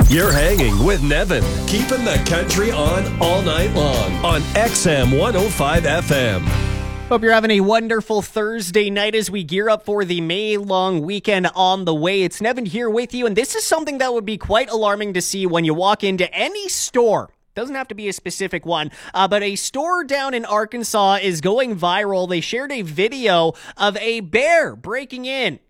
You're hanging with Nevin, keeping the country on all night long on XM 105 FM. Hope you're having a wonderful Thursday night as we gear up for the May long weekend on the way. It's Nevin here with you, and this is something that would be quite alarming to see when you walk into any store. Doesn't have to be a specific one, but a store down in Arkansas is going viral. They shared a video of a bear breaking in